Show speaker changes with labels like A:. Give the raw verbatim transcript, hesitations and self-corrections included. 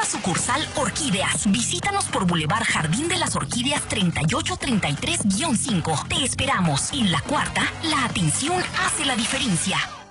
A: nueva sucursal Orquídeas. Visítanos por Boulevard Jardín de las Orquídeas treinta y ocho treinta y tres guión cinco. Te esperamos. En la cuarta, la atención hace la diferencia.